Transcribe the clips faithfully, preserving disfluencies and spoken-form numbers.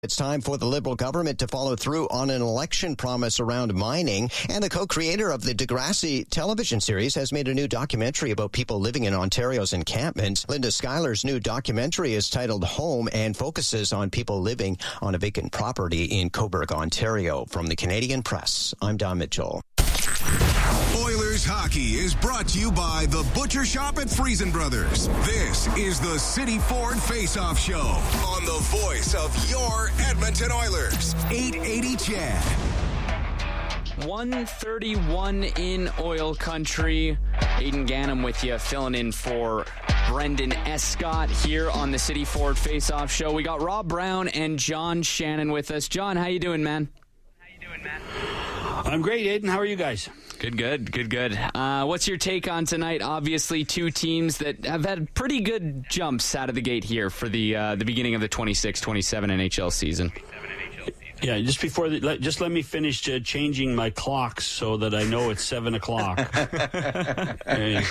It's time for the Liberal government to follow through on an election promise around mining. And the co-creator of the Degrassi television series has made a new documentary about people living in Ontario's encampments. Linda Schuyler's new documentary is titled Home and focuses on people living on a vacant property in Cobourg, Ontario. From the Canadian Press, I'm Don Mitchell. Oilers hockey is brought to you by the Butcher Shop at Friesen Brothers. This is the City Ford Face-Off Show on the voice of your Edmonton Oilers. eight eighty C H E D. one thirty-one in oil country. Aidan Gannam with you, filling in for Brendan Escott here on the City Ford Face-Off Show. We got Rob Brown and John Shannon with us. John, how you doing, man? How you doing, man? I'm great, Aidan. How are you guys? Good, good, good, good. Uh, what's your take on tonight? Obviously, two teams that have had pretty good jumps out of the gate here for the uh, the beginning of the twenty-six twenty-seven N H L season. Yeah, just before, the, let, just let me finish uh, changing my clocks so that I know it's seven o'clock. Hey.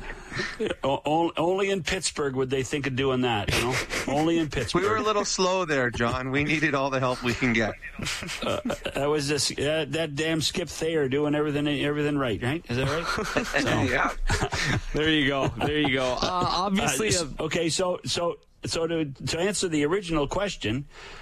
o- only in Pittsburgh would they think of doing that, you know? Only in Pittsburgh. We were a little slow there, John. We needed all the help we can get. Uh, that was this, uh, that damn Skip Thayer doing everything everything right, right? Is that right? So. Yeah. There you go. There you go. Uh, obviously, uh, a- okay. So, so, so to to answer the original question.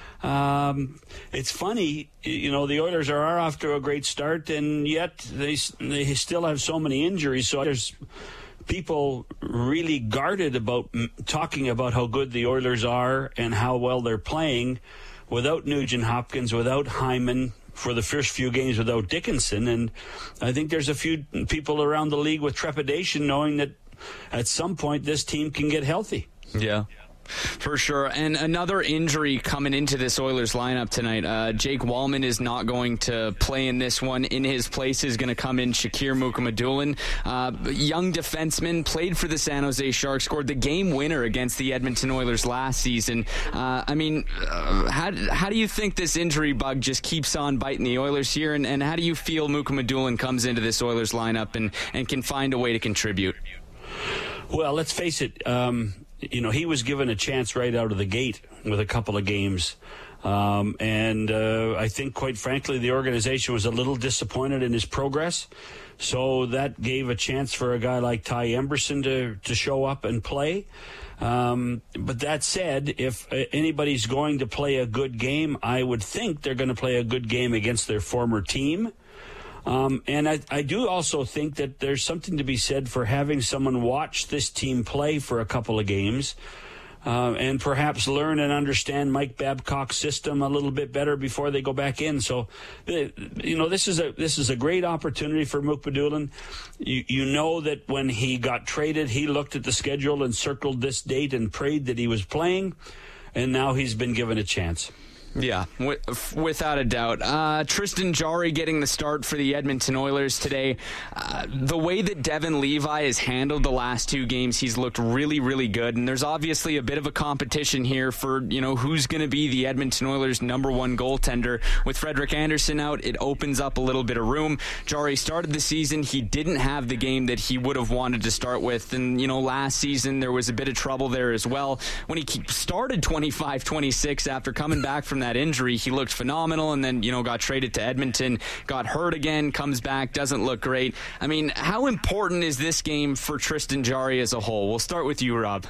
Um, it's funny, you know, the Oilers are, are off to a great start, and yet they they still have so many injuries. So there's people really guarded about talking about how good the Oilers are and how well they're playing without Nugent Hopkins, without Hyman, for the first few games without Dickinson. And I think there's a few people around the league with trepidation knowing that at some point this team can get healthy. Yeah. For sure. And another injury coming into this Oilers lineup tonight. Uh, Jake Wallman is not going to play in this one. In his place is going to come in Shakir Mukhamadullin. Uh, young defenseman, played for the San Jose Sharks, scored the game winner against the Edmonton Oilers last season. Uh, I mean, uh, how, how do you think this injury bug just keeps on biting the Oilers here? And, and how do you feel Mukhamadullin comes into this Oilers lineup and, and can find a way to contribute? Well, let's face it. Um, You know, he was given a chance right out of the gate with a couple of games. Um, and uh, I think, quite frankly, the organization was a little disappointed in his progress. So that gave a chance for a guy like Ty Emberson to, to show up and play. Um, but that said, if anybody's going to play a good game, I would think they're going to play a good game against their former team. Um, and I, I do also think that there's something to be said for having someone watch this team play for a couple of games uh, and perhaps learn and understand Mike Babcock's system a little bit better before they go back in. So, you know, this is a this is a great opportunity for Mukhamadullin. You, you know that when he got traded, he looked at the schedule and circled this date and prayed that he was playing, and now he's been given a chance. Yeah, w- without a doubt. Uh, Tristan Jarry getting the start for the Edmonton Oilers today. Uh, the way that Devon Levi has handled the last two games, he's looked really, really good. And there's obviously a bit of a competition here for, you know, who's going to be the Edmonton Oilers' number one goaltender. With Frederik Andersen out, it opens up a little bit of room. Jarry started the season. He didn't have the game that he would have wanted to start with. And, you know, last season there was a bit of trouble there as well. When he started twenty-five twenty-six after coming back from that that injury, he looked phenomenal, and then, you know, got traded to Edmonton, got hurt again, comes back, doesn't look great. I mean, how important is this game for Tristan Jarry as a whole? We'll start with you, Rob.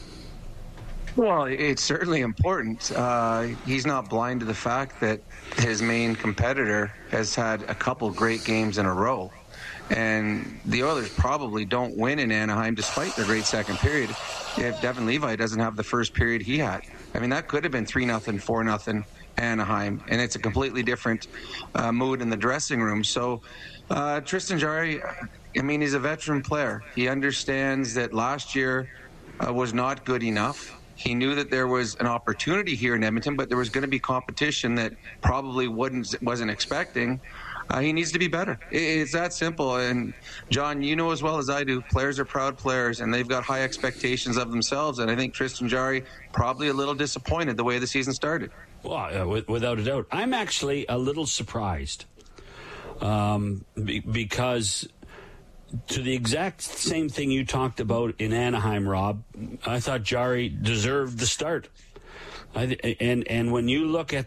Well, it's certainly important. Uh, he's not blind to the fact that his main competitor has had a couple great games in a row. And the Oilers probably don't win in Anaheim despite their great second period if Devon Levi doesn't have the first period he had. I mean, that could have been three nothing, four nothing Anaheim, and it's a completely different uh, mood in the dressing room. So uh, Tristan Jarry, I mean, he's a veteran player. He understands that last year uh, was not good enough. He knew that there was an opportunity here in Edmonton, but there was going to be competition that probably wouldn't, wasn't expecting. Uh, he needs to be better. It's that simple. And, John, you know as well as I do, players are proud players, and they've got high expectations of themselves. And I think Tristan Jarry probably a little disappointed the way the season started. Well, uh, without a doubt. I'm actually a little surprised um, be- because to the exact same thing you talked about in Anaheim, Rob, I thought Jarry deserved the start. I, and and when you look at